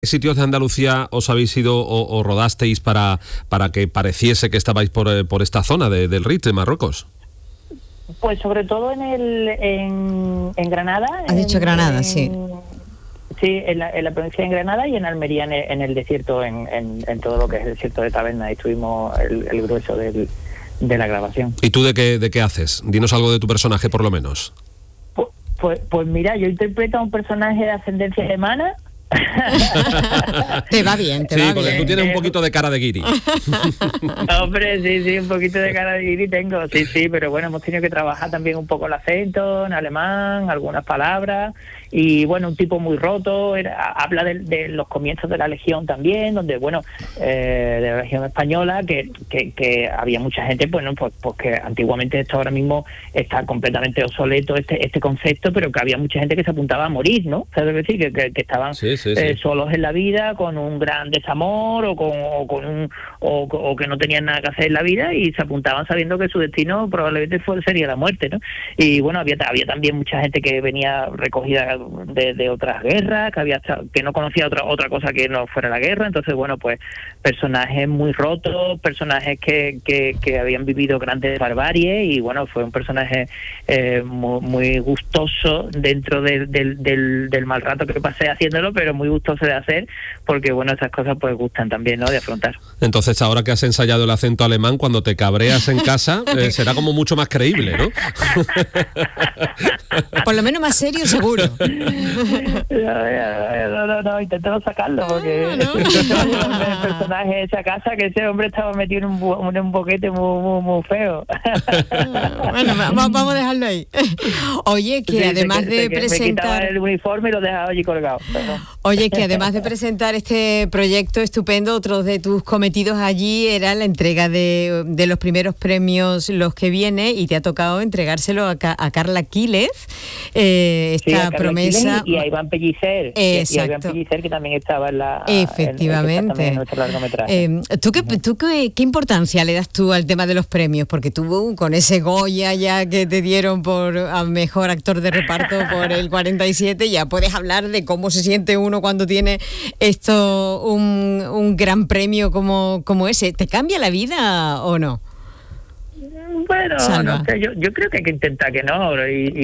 ¿Qué sitios de Andalucía os habéis ido o rodasteis para que pareciese que estabais por esta zona del Rit, de Marruecos? Pues sobre todo en Granada. Has dicho Granada, sí. Sí, en la provincia de Granada y en Almería, en el desierto, en todo lo que es el desierto de Taberna. Ahí estuvimos el grueso de la grabación. ¿Y tú de qué haces? Dinos algo de tu personaje, por lo menos. Pues mira, yo interpreto a un personaje de ascendencia alemana. Te va bien, sí, porque tú tienes un poquito de cara de guiri. Hombre, sí, un poquito de cara de guiri tengo, sí, pero bueno, hemos tenido que trabajar también un poco el acento en alemán, algunas palabras, y bueno, un tipo muy roto, habla de los comienzos de la Legión también, donde bueno, de la Legión Española, que había mucha gente, bueno, pues que antiguamente esto ahora mismo está completamente obsoleto este concepto, pero que había mucha gente que se apuntaba a morir, ¿no? ¿Sabes decir? Que estaban sí. solos en la vida, con un gran desamor o que no tenían nada que hacer en la vida y se apuntaban sabiendo que su destino probablemente sería la muerte, ¿no? Y bueno, había también mucha gente que venía recogida de otras guerras, que no conocía otra cosa que no fuera la guerra. Entonces bueno, pues personajes muy rotos, personajes que habían vivido grandes barbaries, y bueno, fue un personaje muy gustoso dentro del mal rato que pasé haciéndolo, pero muy gustoso de hacer, porque bueno, esas cosas pues gustan también, ¿no?, de afrontar. Entonces, ahora que has ensayado el acento alemán, cuando te cabreas en casa, será como mucho más creíble, ¿no? Por lo menos más serio, seguro. No, intentamos sacarlo, porque el personaje de esa casa, que ese hombre estaba metido en un boquete muy feo. Bueno, vamos a dejarlo ahí. Oye, que además de presentar... Me quitaba el uniforme y lo dejaba allí colgado. Oye, que además de presentar este proyecto estupendo, otro de tus cometidos allí era la entrega de los primeros premios Los que Viene, y te ha tocado entregárselo a Carla Quílez, esta promesa. Y a Iván Pellicer. Exacto. Y a Iván Pellicer, que también estaba en la... Efectivamente. En nuestro largometraje. ¿Tú qué importancia le das tú al tema de los premios? Porque tú, con ese Goya ya que te dieron por a mejor actor de reparto por el 47, ya puedes hablar de cómo se siente uno cuando tiene esto, un gran premio como ese. ¿Te cambia la vida o no? Bueno, Salva. no sé, yo creo que hay que intentar que no,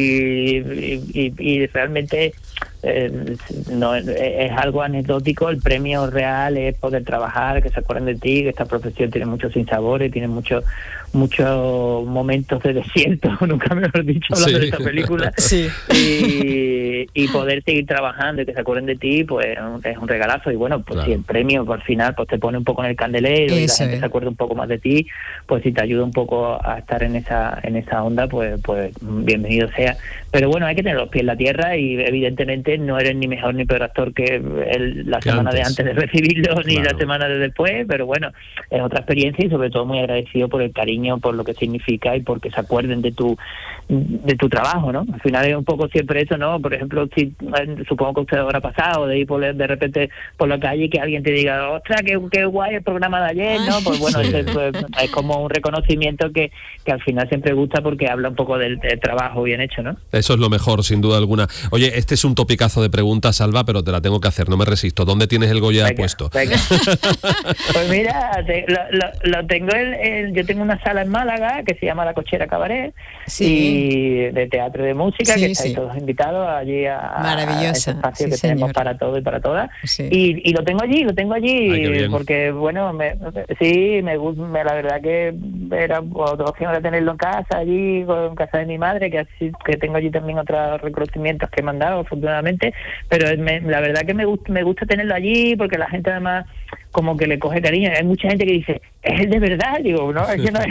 y realmente no es algo anecdótico. El premio real es poder trabajar, que se acuerden de ti, que esta profesión tiene muchos sinsabores, tiene muchos momentos de desierto, nunca mejor dicho, hablando de esta película. Sí. Y poder seguir trabajando y que se acuerden de ti, pues es un regalazo. Y bueno, pues claro, si el premio por final pues te pone un poco en el candelero y la gente se acuerda un poco más de ti, pues si te ayuda un poco a estar en esa onda, pues bienvenido sea. Pero bueno, hay que tener los pies en la tierra, y evidentemente no eres ni mejor ni peor actor que la semana de antes de recibirlo, ni la semana de después, pero bueno, es otra experiencia, y sobre todo muy agradecido por el cariño, por lo que significa y porque se acuerden de tu trabajo, ¿no? Al final es un poco siempre eso, ¿no? Por ejemplo, supongo que usted habrá pasado de ir de repente por la calle y que alguien te diga, ostras, qué guay el programa de ayer, ¿no? Pues bueno, es como un reconocimiento que al final siempre gusta, porque habla un poco del trabajo bien hecho, ¿no? Eso es lo mejor, sin duda alguna. Oye, este es un topicazo de preguntas, Salva, pero te la tengo que hacer, no me resisto. ¿Dónde tienes el Goya puesto? Venga. Pues mira, lo tengo yo tengo una sala en Málaga que se llama La Cochera Cabaret, y de teatro y de música, que estáis todos invitados allí a ese espacio que tenemos para todo y para todas. Sí. Y lo tengo allí, porque bueno, la verdad que era otra opción de tenerlo en casa, allí, en casa de mi madre, que tengo allí también otros reconocimientos que me han dado, afortunadamente, pero la verdad que me gusta tenerlo allí, porque la gente además como que le coge cariño. Hay mucha gente que dice, ¿es el de verdad? Digo, no, es que no es.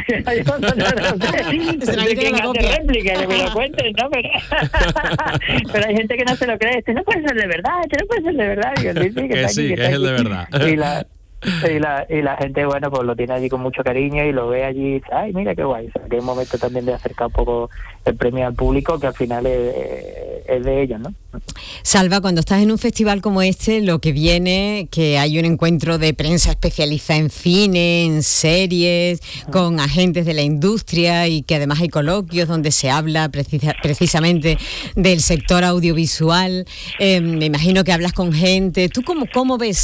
No sé quién hace réplica, que me lo cuenten, ¿no? Pero hay gente que no se lo cree. Este no puede ser de verdad, este no puede ser de verdad. Digo, que sí, que es el de verdad. Y la gente, bueno, pues lo tiene allí con mucho cariño y lo ve allí y dice, ay, mira qué guay. O sea, que es un momento también de acercar un poco el premio al público, que al final es de ellos, ¿no? Salva, cuando estás en un festival como este, lo que viene, que hay un encuentro de prensa especializada en cine, en series, con agentes de la industria, y que además hay coloquios donde se habla precisamente del sector audiovisual. Me imagino que hablas con gente. ¿Tú cómo ves